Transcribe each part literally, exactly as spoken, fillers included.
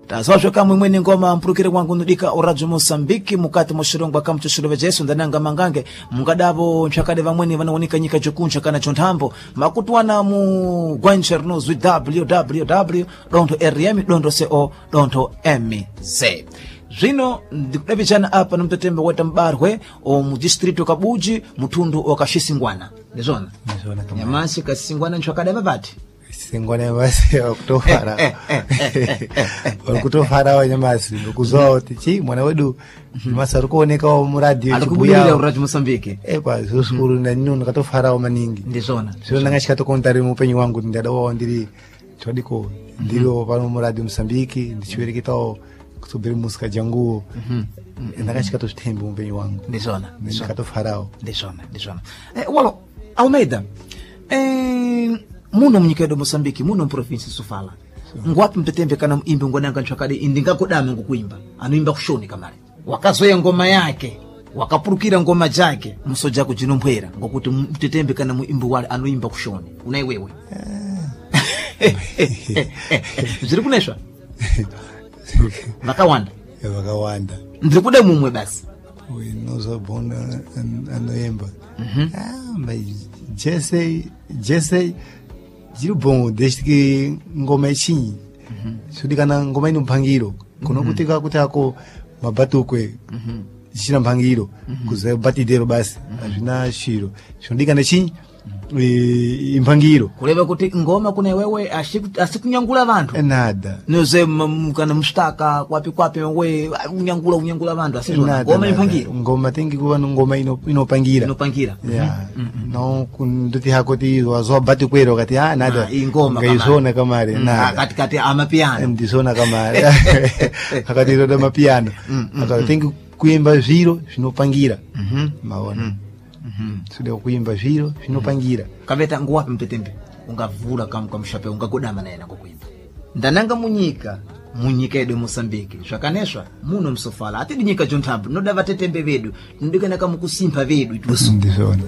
tazacho kamwe mwene ngoma mpulukire kwangu nudika oradio Mosambiki mukati moshirongwa kamu choshilove jesu ndananga mangange mukadavo nchakade vamweni vanawonika nyika jokuncha kana chonthambo makutuwana mu gwanchernos with www donto rm donto co donto mz zvino ndikudavichana apa nomtetembe weta mbarwe o mu distrito kabuji mutundu wakashisingwana ndizona nyamasi kasisingwana nchakade vavati singone basi okutofara okutofara wanyamasi ukuzoa tichi mwana wedu masa kuoneka mu radio alikubuya uradio Mosambiki eh kwa zosukuru na nino nakatofara maningi ndizona sio nangashika to kontari mu penyi wangu ndadawo ndiri chodiko ndiro pano mu radio Mosambiki ndichiwereketao kusubiri musika jangu nangashika to stembe mu penyi wangu ndizona nakatofara ndizona ndizona eh walo Almeida eh muno mnyikedo Mosambiki muno province Sofala so. Ngwapi mtetembe kana imbe ngwananga nchakade indingakodame ngokuimba anoimba kushoni kamari wakazoya ngoma yake wakapurukira ngoma jake musoja kujinompwera ngokuti mtetembe kana muimbi wale anoimba kushoni unai wewe ziri kuneshwa vakawanda vakawanda ndiri kude mumwe basi winozo bona anoimba mhm ah mas jesse jesse Jiro bom, desde que ngoma ichinyi. Sudikana ngoma ino mpangiro. Kuno kutika kutako mabatukwe. China mpangiro. Kuze batidero basi. Ajina shiro. Sudikana chinyi impangiro. Kulebe kuti ngoma kuna wewe asikunyangula vantu. Nada. Noze mukana mustaka kwapi kwapi wewe unyangula unyangula vantu asizona. Ngoma impangiro. Ngoma tengi kuba ngoma ino inopangira. Inopangira. Yeah. No kunduti hakoti wazo batukwero kati ah nada. Ingoma kama. Ngaizona kamari. Nada. Kati kati amapiano. Ndizona kamari. Hakati roda mapiano. Hakati tengi kuimba zero zvinopangira. Mhm. Maona. Mhm. Sude kuimba zviro zvinopangira. Kaveta ngwapi mtetembe ungavula kama kwa mshape ungagodama naye nakuimba. Ndananga munyika munyika edo Mosambiki zvakaneshwa muno msofala ati dinyika jonthambo noda vatetembe vedu ndikana kama kusimpa vedu ituso ndizona.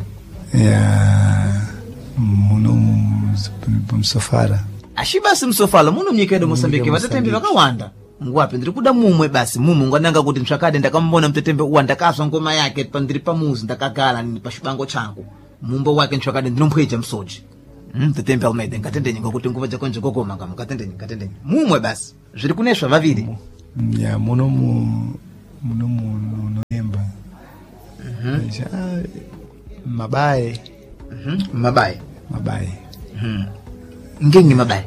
Ya muno msofala. Ashibasi msofala muno munyika edo Mosambiki vatetembe vakawanda. Ngwapi ndiri kuda mumwe basi mumu ngwananga kuti msakade ndakamubona mtetembe uwa ndakazwa ngoma yake pandiri pamuzi ndakagala ni pashibango changu mumbo wake msakade ndinompweja msoji mtetembe Almeida ngatende nyinga kuti nguva chako nje kokoma ngam ngatende nyinga ngatende mumwe basi zviri kuneshwa vaviri ya muno mu muno mu noemba mhm mabaye mhm mabaye mabaye mhm ngengi mabaye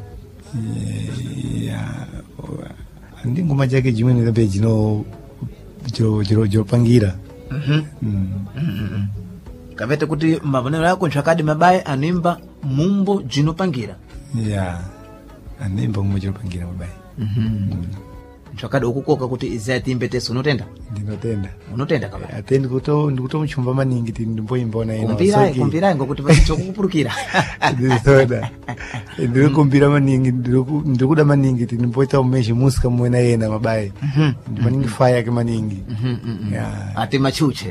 ya ndi ngoma jake jimene zabe jino jiro jiro jiro pangira mhm mhm kavete kuti mabonero yako nchakadi mabaye animba mumbo jino pangira ya animba mumbo jino pangira mabaye mhm nchakadi ukukoka kuti izati imbeteso unotenda ndinotenda unotenda kaba atendi kuto ndikuto mchumba maningi ndimboimba na ina kumbira kumbira ngokuti vacho kupurukira ndizoda ndiri kumbira maningi ndikuda maningi ndimboita umeshi musika mwena yena mabaye maningi fire ke maningi ya ati machuche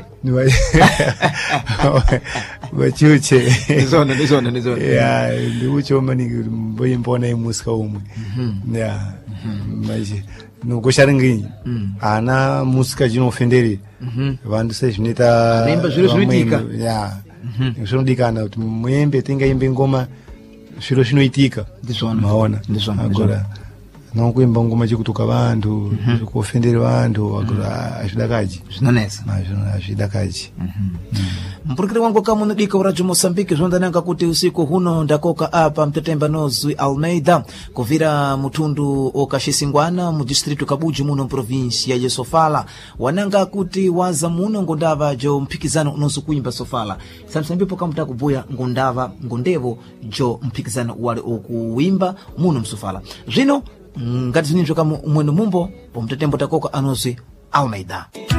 machuche nizona nizona nizona ya ndikucho maningi mboimba na musika umwe ya maji no gosharingi ana musika jino ofenderi vandu se zvinoita nemba zviro zvinoitika ya zvinodikana kuti muembe tenga imbe ngoma zviro zvinoitika ndizvona maona ndizvona agora no kuimba ngoma chikutuka vantu kuofendera vantu agora azvidakaji zvinonesa mazvino azvidakaji mpurukiri wangu kama unadika uradio Mosambiki zondananga kuti usiku huno ndakoka apa mtetemba nozwi Almeida kuvira mutundu okashisingwana mu distrito Kabuji muno province ya Sofala wananga kuti waza muno ngondava jo mpikizano unozo kuimba Sofala samsambipo kama mtakubuya ngondava ngondevo jo mpikizano wale okuimba muno msofala zvino ngati zininjo kama umweno mumbo pomtetembo takoka anozwi Almeida.